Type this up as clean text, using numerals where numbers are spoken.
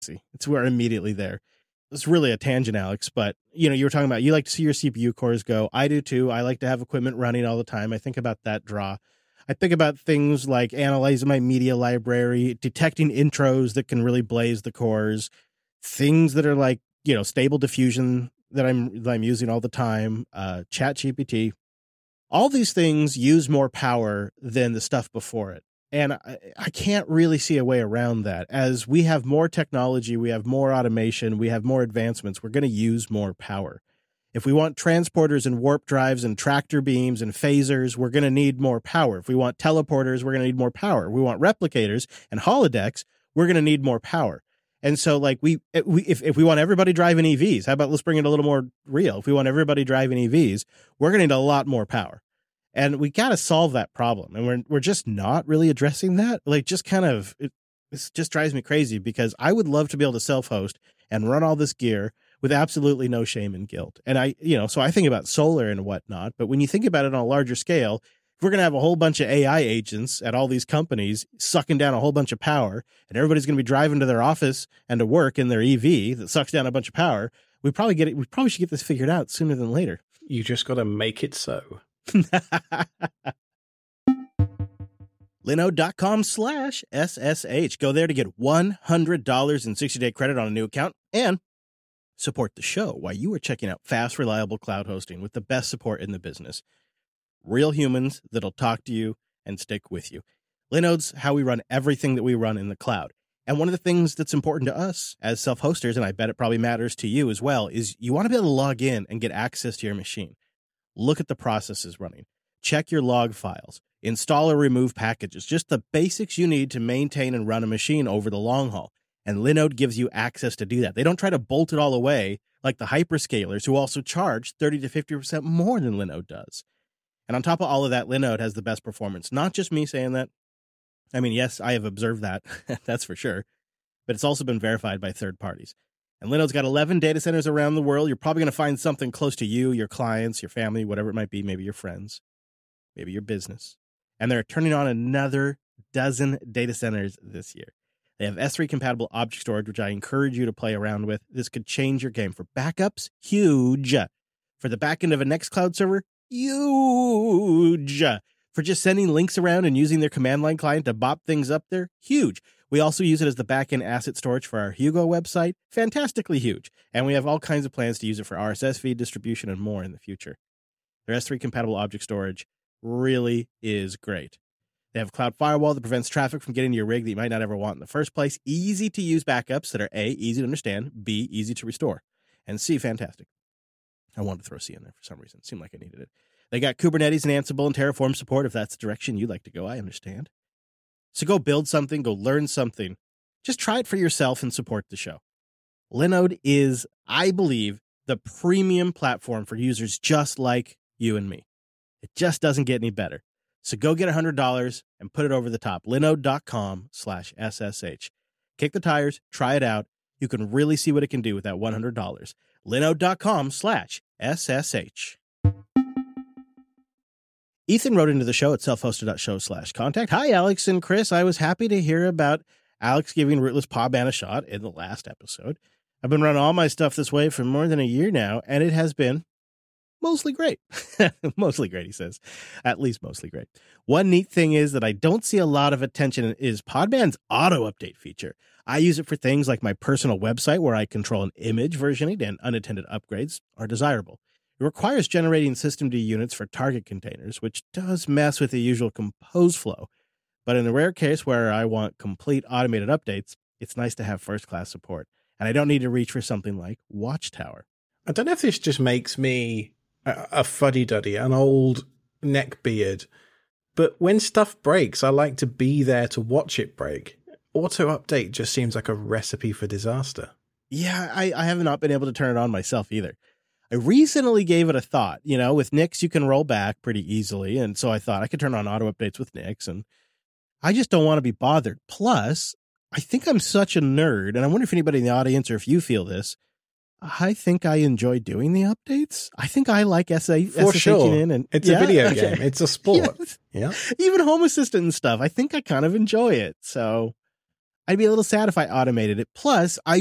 It's where immediately there. It's really a tangent, Alex, but you were talking about you like to see your CPU cores go. I do too. I like to have equipment running all the time. I think about that draw. I think about things like analyzing my media library, detecting intros that can really blaze the cores, things that are like, stable diffusion that I'm using all the time, ChatGPT. All these things use more power than the stuff before it. And I can't really see a way around that. As we have more technology, we have more automation, we have more advancements, we're going to use more power. If we want transporters and warp drives and tractor beams and phasers, we're going to need more power. If we want teleporters, we're going to need more power. We want replicators and holodecks, we're going to need more power. And so, like, if we want everybody driving EVs, how about let's bring it a little more real? If we want everybody driving EVs, we're going to need a lot more power. And we got to solve that problem. And we're just not really addressing that. Like, just kind of, it just drives me crazy because I would love to be able to self-host and run all this gear with absolutely no shame and guilt. And so I think about solar and whatnot. But when you think about it on a larger scale, if we're going to have a whole bunch of AI agents at all these companies sucking down a whole bunch of power, and everybody's going to be driving to their office and to work in their EV that sucks down a bunch of power, we probably should get this figured out sooner than later. You just got to make it so. Linode.com/SSH. Go there to get $100 in 60-day credit on a new account and support the show while you are checking out fast, reliable cloud hosting with the best support in the business. Real humans that'll talk to you and stick with you. Linode's how we run everything that we run in the cloud. And one of the things that's important to us as self-hosters, and I bet it probably matters to you as well, is you want to be able to log in and get access to your machine. Look at the processes running. Check your log files. Install or remove packages. Just the basics you need to maintain and run a machine over the long haul. And Linode gives you access to do that. They don't try to bolt it all away like the hyperscalers who also charge 30 to 50% more than Linode does. And on top of all of that, Linode has the best performance. Not just me saying that. I mean, yes, I have observed that. That's for sure. But it's also been verified by third parties. And Linode's got 11 data centers around the world. You're probably going to find something close to you, your clients, your family, whatever it might be, maybe your friends, maybe your business. And they're turning on another dozen data centers this year. They have S3-compatible object storage, which I encourage you to play around with. This could change your game. For backups, huge. For the backend of a Nextcloud server, huge. For just sending links around and using their command line client to bop things up there, huge. We also use it as the backend asset storage for our Hugo website. Fantastically huge. And we have all kinds of plans to use it for RSS feed distribution and more in the future. Their S3-compatible object storage really is great. They have a cloud firewall that prevents traffic from getting to your rig that you might not ever want in the first place. Easy to use backups that are A, easy to understand, B, easy to restore, and C, fantastic. I wanted to throw C in there for some reason. It seemed like I needed it. They got Kubernetes and Ansible and Terraform support if that's the direction you'd like to go. I understand. So go build something, go learn something. Just try it for yourself and support the show. Linode is, I believe, the premium platform for users just like you and me. It just doesn't get any better. So go get $100 and put it over the top. Linode.com/SSH. Kick the tires, try it out. You can really see what it can do with that $100. Linode.com/SSH. Ethan wrote into the show at selfhosted.show/contact. Hi, Alex and Chris. I was happy to hear about Alex giving Rootless Podman a shot in the last episode. I've been running all my stuff this way for more than a year now, and it has been mostly great. Mostly great, he says. At least mostly great. One neat thing is that I don't see a lot of attention is Podman's auto-update feature. I use it for things like my personal website where I control an image versioning and unattended upgrades are desirable. It requires generating systemd units for target containers, which does mess with the usual compose flow. But in the rare case where I want complete automated updates, it's nice to have first-class support. And I don't need to reach for something like Watchtower. I don't know if this just makes me a fuddy-duddy, an old neckbeard, but when stuff breaks, I like to be there to watch it break. Auto-update just seems like a recipe for disaster. Yeah, I have not been able to turn it on myself either. I recently gave it a thought. You know, with Nix, you can roll back pretty easily. And so I thought I could turn on auto updates with Nix. And I just don't want to be bothered. Plus, I think I'm such a nerd. And I wonder if anybody in the audience or if you feel this. I think I enjoy doing the updates. I think I like For sure. in. And, it's a video game. It's a sport. Yeah. Even Home Assistant and stuff. I think I kind of enjoy it. So I'd be a little sad if I automated it. Plus, I